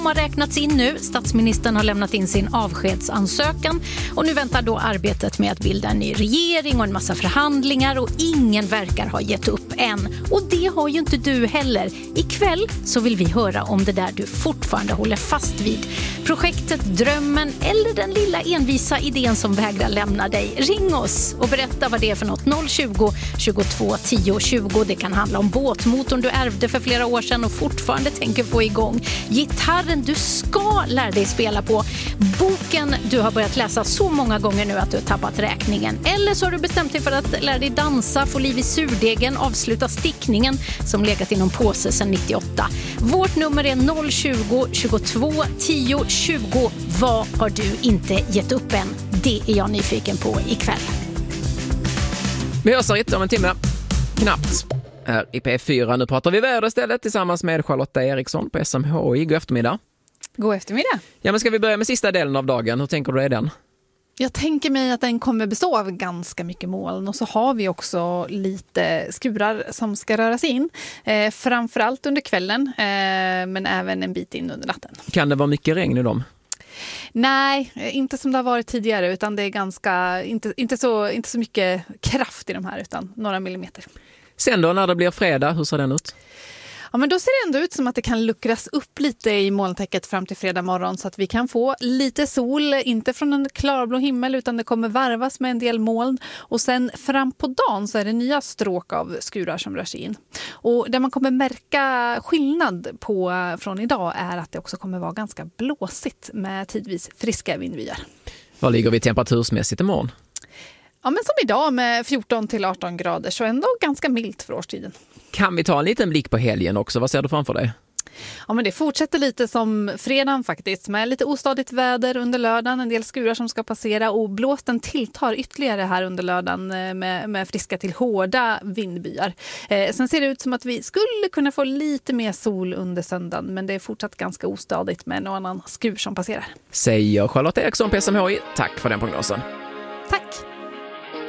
De har räknats in nu. Statsministern har lämnat in sin avskedsansökan och nu väntar då arbetet med att bilda en ny regering och en massa förhandlingar och ingen verkar ha gett upp än. Och det har ju inte du heller. Ikväll så vill vi höra om det där du fortfarande håller fast vid. Projektet, drömmen eller den lilla envisa idén som vägrar lämna dig. Ring oss och berätta vad det är för något. 020 22 10 20. Det kan handla om båtmotorn du ärvde för flera år sedan och fortfarande tänker få igång. Gitarren du ska lära dig spela på. Boken du har börjat läsa så många gånger nu att du har tappat räkningen. Eller så har du bestämt dig för att lära dig dansa, få liv i surdegen, avsluta stickningen som legat inom påse sedan 98. Vårt nummer är 020 22 10 20. Vad har du inte gett upp än? Det är jag nyfiken på ikväll. Vi hörs inte om en timme. Knappt. Här i P4. Nu pratar vi väder istället tillsammans med Charlotta Eriksson på SMHI. God eftermiddag. God eftermiddag. Ja, men ska vi börja med sista delen av dagen? Hur tänker du är den? Jag tänker mig att den kommer bestå av ganska mycket moln och så har vi också lite skurar som ska röras in. Framförallt under kvällen men även en bit in under natten. Kan det vara mycket regn i dem? Nej, inte som det har varit tidigare utan det är ganska, inte så mycket kraft i de här utan några millimeter. Sen då när det blir fredag, hur ser den ut? Ja, men då ser det ändå ut som att det kan luckras upp lite i molntäcket fram till fredag morgon så att vi kan få lite sol, inte från en klarblå himmel utan det kommer varvas med en del moln och sen fram på dagen så är det nya stråk av skurar som rör sig in. Och där man kommer märka skillnad på från idag är att det också kommer vara ganska blåsigt med tidvis friska vindbyar. Var ligger vi temperatursmässigt imorgon? Ja, men som idag med 14 till 18 grader så ändå ganska milt för årstiden. Kan vi ta en liten blick på helgen också? Vad ser du framför dig? Ja, men det fortsätter lite som fredagen faktiskt med lite ostadigt väder under lördagen, en del skurar som ska passera och blåsten tilltar ytterligare här under lördagen med friska till hårda vindbyar. Sen ser det ut som att vi skulle kunna få lite mer sol under söndagen men det är fortsatt ganska ostadigt med en annan skur som passerar. Säger Charlotta Eriksson på SMHI. Tack för den prognosen. Tack!